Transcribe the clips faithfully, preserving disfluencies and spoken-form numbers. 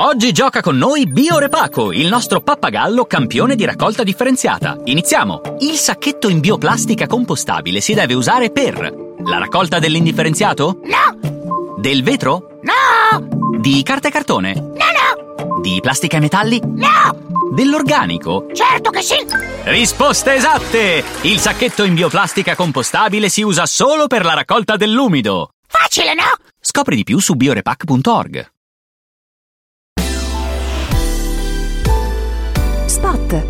Oggi gioca con noi Biorepaco, il nostro pappagallo campione di raccolta differenziata. Iniziamo! Il sacchetto in bioplastica compostabile si deve usare per la raccolta dell'indifferenziato? No! Del vetro? No! Di carta e cartone? No, no! Di plastica e metalli? No! Dell'organico? Certo che sì! Risposte esatte! Il sacchetto in bioplastica compostabile si usa solo per la raccolta dell'umido. Facile, no? Scopri di più su biorepac punto org. Spot.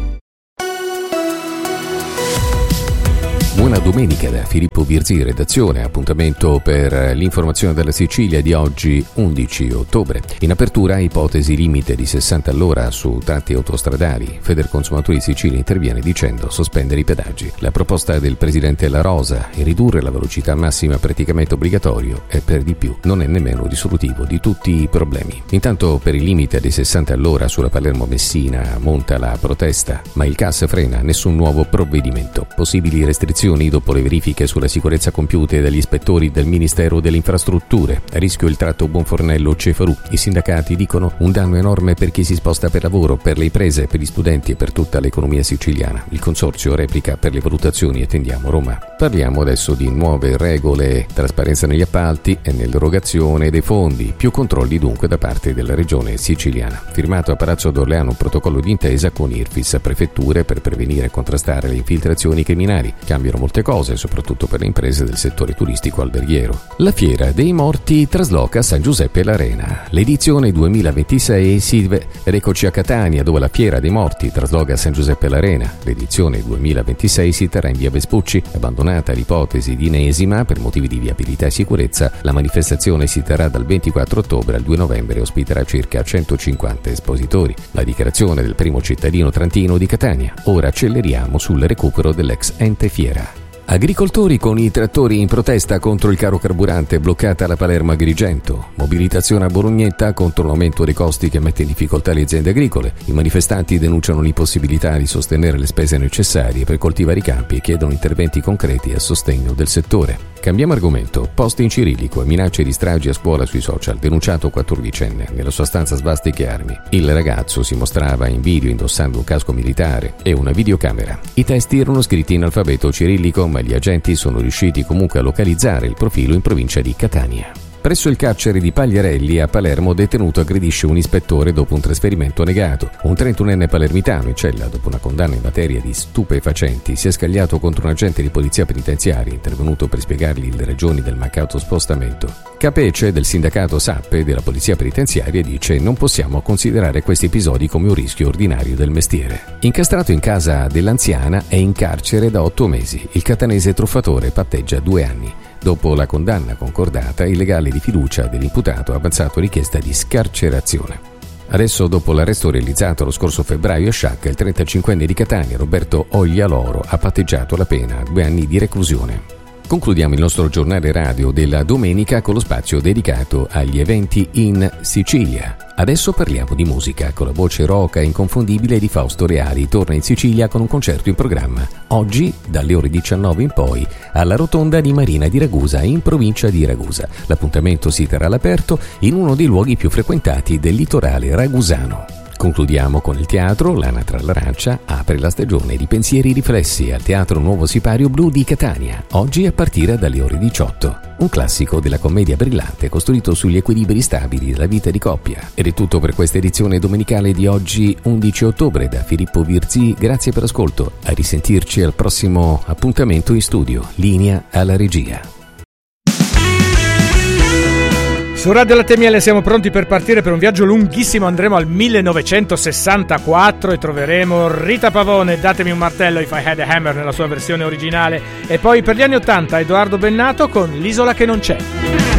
Buona domenica da Filippo Virzi, redazione. Appuntamento per l'informazione della Sicilia di oggi, undici ottobre. In apertura, ipotesi limite di sessanta all'ora su tratti autostradali. Federconsumatori Sicilia interviene dicendo sospendere i pedaggi. La proposta del presidente La Rosa è ridurre la velocità massima praticamente obbligatorio e per di più non è nemmeno risolutivo di tutti i problemi. Intanto per il limite dei sessanta all'ora sulla Palermo-Messina monta la protesta, ma il C A S frena nessun nuovo provvedimento. Possibili restrizioni dopo le verifiche sulla sicurezza compiute dagli ispettori del Ministero delle Infrastrutture. A rischio il tratto Buonfornello-Cefarù. I sindacati dicono un danno enorme per chi si sposta per lavoro, per le imprese, per gli studenti e per tutta l'economia siciliana. Il consorzio replica per le valutazioni e tendiamo Roma. Parliamo adesso di nuove regole, trasparenza negli appalti e nell'erogazione dei fondi, più controlli dunque da parte della regione siciliana. Firmato a Palazzo d'Orleano un protocollo d'intesa con I R F I S, prefetture per prevenire e contrastare le infiltrazioni criminali. Cambiano molte cose, soprattutto per le imprese del settore turistico alberghiero. La Fiera dei Morti trasloca a San Giuseppe l'Arena. L'edizione duemilaventisei si eccoci a Catania, dove la Fiera dei Morti trasloca a San Giuseppe l'Arena. L'edizione duemilaventisei si terrà in via Vespucci. Abbandonata l'ipotesi di inesima per motivi di viabilità e sicurezza, la manifestazione si terrà dal ventiquattro ottobre al due novembre e ospiterà circa centocinquanta espositori. La dichiarazione del primo cittadino trentino di Catania. Ora acceleriamo sul recupero dell'ex ente Fiera. Agricoltori con i trattori in protesta contro il caro carburante, bloccata la Palermo-Agrigento. Mobilitazione a Bolognetta contro l'aumento dei costi che mette in difficoltà le aziende agricole. I manifestanti denunciano l'impossibilità di sostenere le spese necessarie per coltivare i campi e chiedono interventi concreti a sostegno del settore. Cambiamo argomento. Post in cirillico e minacce di stragi a scuola sui social. Denunciato quattordicenne. Nella sua stanza svastiche e armi. Il ragazzo si mostrava in video indossando un casco militare e una videocamera. I testi erano scritti in alfabeto cirillico, ma gli agenti sono riusciti comunque a localizzare il profilo in provincia di Catania. Presso il carcere di Pagliarelli a Palermo, detenuto aggredisce un ispettore dopo un trasferimento negato. Un trentunenne palermitano in cella dopo una condanna in materia di stupefacenti si è scagliato contro un agente di polizia penitenziaria intervenuto per spiegargli le ragioni del mancato spostamento. Capece del sindacato Sappe della polizia penitenziaria dice non possiamo considerare questi episodi come un rischio ordinario del mestiere. Incastrato in casa dell'anziana è in carcere da otto mesi. Il catanese truffatore patteggia due anni. Dopo la condanna concordata, il legale di fiducia dell'imputato ha avanzato richiesta di scarcerazione. Adesso, dopo l'arresto realizzato lo scorso febbraio a Sciacca, il trentacinquenne di Catania, Roberto Oglialoro, ha patteggiato la pena, due anni di reclusione. Concludiamo il nostro giornale radio della domenica con lo spazio dedicato agli eventi in Sicilia. Adesso parliamo di musica, con la voce roca e inconfondibile di Fausto Reali. Torna in Sicilia con un concerto in programma. Oggi, dalle ore diciannove in poi, alla Rotonda di Marina di Ragusa, in provincia di Ragusa. L'appuntamento si terrà all'aperto in uno dei luoghi più frequentati del litorale ragusano. Concludiamo con il teatro. L'Anatra all'Arancia apre la stagione di pensieri riflessi al Teatro Nuovo Sipario Blu di Catania, oggi a partire dalle ore diciotto. Un classico della commedia brillante costruito sugli equilibri stabili della vita di coppia. Ed è tutto per questa edizione domenicale di oggi, undici ottobre, da Filippo Virzi. Grazie per l'ascolto. A risentirci al prossimo appuntamento in studio. Linea alla regia. Su Radio Latte Miele siamo pronti per partire per un viaggio lunghissimo. Andremo al millenovecentosessantaquattro e troveremo Rita Pavone, Datemi un martello, If I Had a Hammer nella sua versione originale, e poi per gli anni ottanta Edoardo Bennato con L'isola che non c'è.